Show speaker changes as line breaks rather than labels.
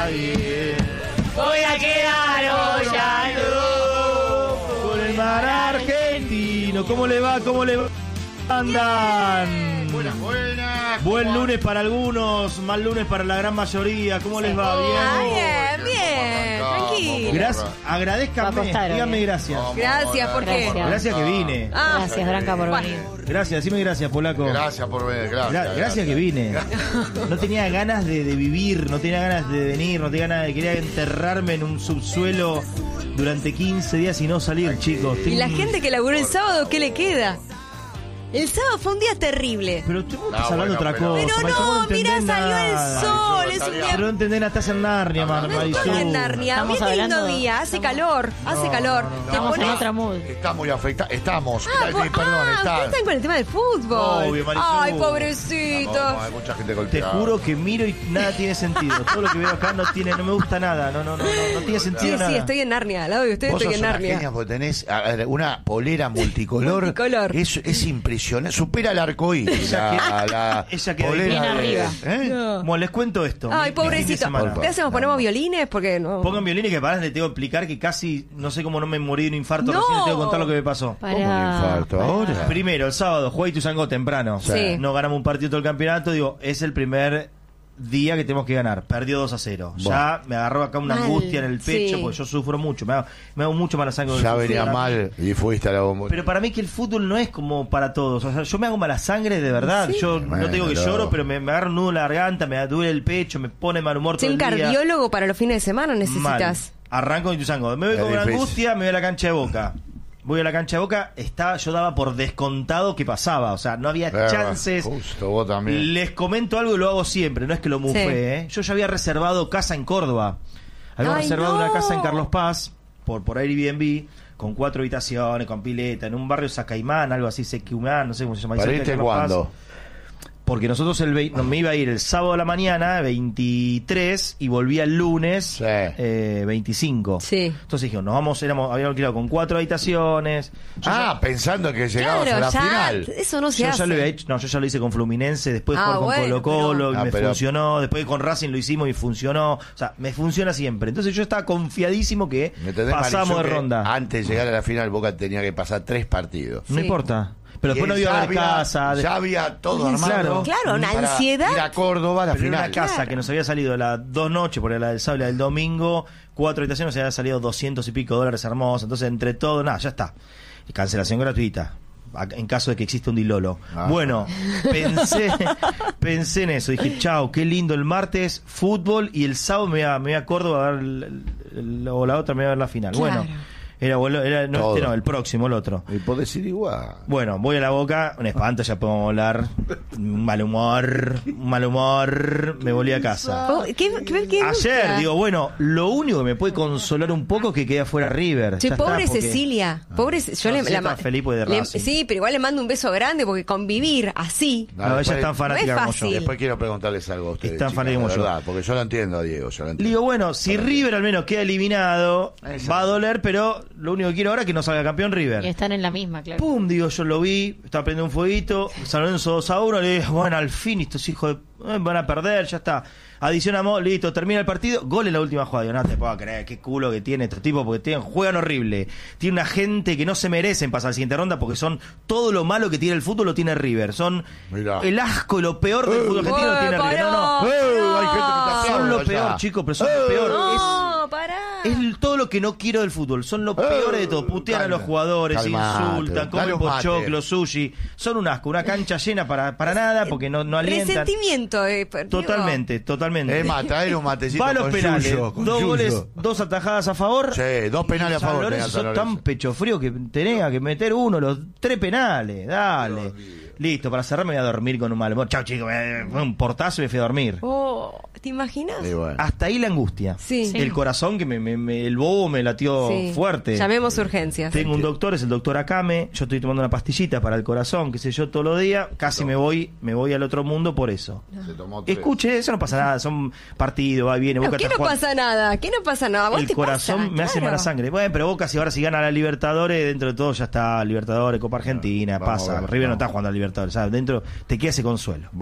nadie. Voy a quedar hoy loco por el mar argentino. ¿Cómo le va? ¿Cómo le va? Andan.
Buenas.
Buen lunes para algunos, mal lunes para la gran mayoría. ¿Cómo les va?
Bien, tranquilo.
Gracias, agradezcame, dígame gracias.
Gracias, ¿por qué?
Gracias que vine.
Gracias, Branca, por venir.
Gracias, decime gracias, polaco.
Gracias por venir,
Gracias que vine. No tenía ganas de vivir, no tenía ganas de venir, no tenía ganas de quería enterrarme en un subsuelo durante 15 días y no salir, chicos.
Y la gente que laburó el sábado, ¿qué le queda? El sábado fue un día terrible.
Pero tú estás hablando de otra cosa.
Pero no, mirá, salió el sol. Es un día.
Pero no entendés nada, estás en Narnia, Marisol.
No, en Narnia. Mirá qué lindo día, hace calor.
Estamos en otra mood.
Está muy afectado. Estamos.
Ustedes están con el tema del fútbol.
Obvio, Marisol.
Ay, pobrecito.
Hay mucha gente
Te
golpeada.
juro que miro y nada tiene sentido. Todo lo que veo acá no me gusta nada. No tiene sentido nada.
Sí, estoy en Narnia. Al lado de ustedes
Vos
estoy
sos
en
una
Narnia.
genia porque tenés una polera multicolor. Es impresionante. Supera el arcoíris. La
ella queda
polera
bien arriba.
Bueno, les cuento esto.
Ay,
Mi fin de
pobrecito.
semana.
¿Qué hacemos? ¿Ponemos violines? Porque no.
Pongan violines que para le tengo que explicar que casi no sé cómo no me morí de un infarto.
No.
Recién les tengo que contar lo que me pasó.
¿Cómo un infarto? Ahora.
Primero, el sábado, jugué Ituzaingó temprano.
Sí.
No ganamos un partido todo el campeonato. Digo, es el primer día que tenemos que ganar. Perdió 2-0. Ya me agarró acá una
Mal.
angustia en el pecho
Sí.
porque yo sufro mucho. Me hago mucho mala sangre.
Ya venía mal y fuiste a la bomba.
Pero para mí que el fútbol no es como para todos. O sea, yo me hago mala sangre de verdad.
Sí.
Yo
Bueno,
no te digo que
no.
lloro, pero me agarra un nudo en la garganta, me duele el pecho, me pone mal humor
Si
todo
un
el día.
cardiólogo para los fines de semana necesitas.
Mal. Arranco en Ituzaingó. Me voy
Es
con una
difícil.
angustia, me voy a la cancha de Boca. Voy a la cancha de Boca, yo daba por descontado que pasaba. O sea, no había chances.
Justo, vos también.
Les comento algo y lo hago siempre, no es que lo mufé, Yo ya había reservado casa en Córdoba. Había
Ay,
reservado
no.
una casa en Carlos Paz, por Airbnb, con 4 habitaciones, con pileta, en un barrio Sacaimán, algo así, Sequiumán, no sé cómo se llama.
¿Para
cerca de
irte
Carlos Paz.
cuándo?
Porque nosotros me iba a ir el sábado a la mañana, 23, y volvía el lunes,
Sí.
25.
Sí.
Entonces dijimos, habíamos alquilado con 4 habitaciones.
Pensando que llegabas
Claro,
a la
ya.
final.
Eso no se
Yo
hace.
ya lo había hecho, yo ya lo hice con Fluminense, después
Ah,
jugar con
bueno,
Colo-Colo,
pero-
y me
pero-
funcionó, después con Racing lo hicimos y funcionó. O sea, me funciona siempre. Entonces yo estaba confiadísimo que
¿Me entendés,
pasamos
Marisol,
de
que
ronda.
Antes de llegar a la final, Boca tenía que pasar 3 partidos.
No
Sí.
importa. Pero después no
Y
había
ya
casa.
Ya había todo
Sí,
armado.
Claro, una
para
ansiedad.
Ir a Córdoba a la
Pero era
final.
una casa
Claro.
que nos había salido las 2 noches, porque la del sábado y la del domingo, 4 habitaciones, nos había salido $200 y pico hermosos. Entonces, entre todo, nada, ya está. Y cancelación gratuita, en caso de que exista un dilolo.
Ah.
Bueno, pensé en eso. Dije, chao, qué lindo el martes, fútbol, y el sábado me voy a Córdoba a ver o la otra me voy a ver la final.
Claro.
Bueno, no,
Todo.
el próximo, el otro.
Y podés ir igual.
Bueno, voy a la Boca, un espanto, ya podemos hablar. Un mal humor, me volví a casa.
¿Qué
Ayer,
gusta?
digo, bueno, lo único que me puede consolar un poco es que quede afuera River.
Che,
Ya está,
pobre
porque-
Cecilia. Yo
No, Cecilia está feliz porque de Racing.
Sí, pero igual le mando un beso grande porque convivir así.
No, ella es tan
No es
fanática como yo.
fácil.
Después quiero preguntarles algo a ustedes.
Es tan
chicas,
fanática como
de
yo.
verdad, porque yo lo entiendo a Diego. Yo lo
Le
entiendo.
digo, bueno, si River al menos queda eliminado,
Exacto.
va a doler, pero lo único que quiero ahora es que no salga campeón
Y
River.
están en la misma, claro.
Pum, digo, yo lo vi, estaba prendiendo un fueguito, San Lorenzo 2-1, le dije, bueno, al fin estos hijos van a perder, ya está. Adicionamos, listo, termina el partido, gol en la última jugada. Digo, no te puedo creer, qué culo que tiene estos tipos, porque juegan horrible. Tiene una gente que no se merecen pasar a la siguiente ronda, porque son todo lo malo que tiene el fútbol lo tiene River. Son
Mirá.
el asco y lo peor del fútbol argentino lo tiene River. No,
pará.
Hay gente que te
son lo
aplaude
peor,
allá.
chicos, pero son lo peor.
No, pará.
Es todo lo que no quiero del fútbol. Son los peores de todo. Putean a los jugadores,
calmate,
insultan, comen
dale un mate.
pochoclo, sushi. Son un asco, una cancha llena para nada porque no alientan.
Resentimiento. Diego.
Totalmente.
Traer un matecito
Va a los
con
penales.
yuyo, con
2
yuyo.
goles, 2 atajadas a favor.
Sí, 2 penales a
San
favor.
Lorenzo
tenía San
sos tan
Lorenzo.
pecho frío que tenés que meter los 3 penales. Dale. Listo, para cerrar me voy a dormir con un mal humor. Chao, chicos. Fue un portazo y me fui a dormir.
Oh, ¿te imaginas?
Y bueno.
Hasta ahí la angustia.
Sí.
El corazón que el bobo me latió
Sí.
fuerte.
Llamemos urgencias.
Tengo un doctor, es el doctor Akame. Yo estoy tomando una pastillita para el corazón, qué sé yo, todos los días. Casi me voy al otro mundo por eso.
Se tomó 3.
Escuche, eso no pasa nada, son partidos, va y viene.
No,
Boca
¿qué
está
no
jugando.
pasa nada? ¿Qué no pasa nada? ¿A vos
El
te
corazón
pasa?
me hace
Claro.
mala sangre. Bueno, pero Boca si ahora si gana la Libertadores, dentro de todo ya está Libertadores, Copa Argentina,
Vamos a
pasa.
ver,
River no
vamos.
está jugando a Libertadores, ¿sabes? Dentro te queda ese consuelo.